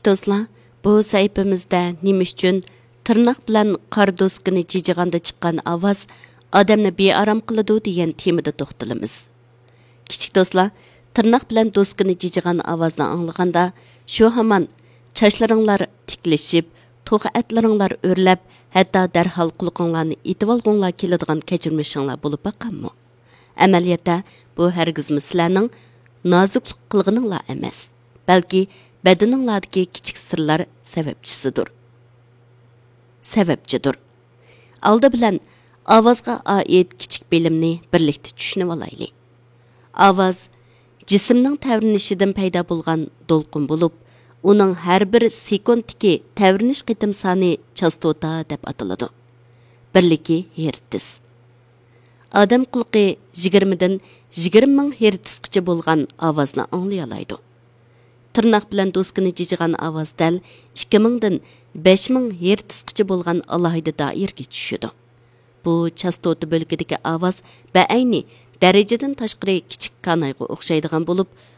do'stlar, bu sayfimizda nima uchun tirnoq bilan qor doskini jijiganda chiqqan ovoz odamni bearam qiladi degan temada to'xtalamiz. Kichik do'stlar, tirnoq bilan doskini jijigan ovozni anglaganda, shu hamon chachlaringlar tiklashib, to'g'a atlaringlar o'rlab, hatto darhol qulqinglarni etib olg'inglar keladigan kechirmishinglar bo'lib baqqanmi? Amaliyotda bu hargizmi sizlarning nozuklik qilganinglar emas, balki badaninglardagi kichik sirlar sababchidir. Aldı bilan ovozga oid kichik bilimni birlikda tushunib olaylik. Ovoz jismning tavrinishidan paydo bo'lgan to'lqin bo'lib, uning har bir sekundiki tavrinish qitim soni chastota deb ataladi. Birligi hertz. Odam quloqi 20 dan 20 ming hertzgacha bo'lgan ovozni anglay oladi. Tirnoq bilan doskini jijigan ovoz dal 2000 dan 5000 hertzgacha bo'lgan alohida doiraga tushadi. Bu chastota bo'lkidagi ovoz ba'ayni darajadan tashqari kichik kanayga o'xshaydigan bo'lib,